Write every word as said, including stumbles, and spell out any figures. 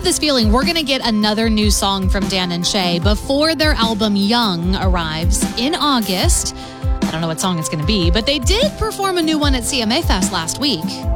this feeling we're going to get another new song from Dan and Shay before their album Young arrives in August. I don't know what song it's going to be, but they did perform a new one at C M A Fest last week.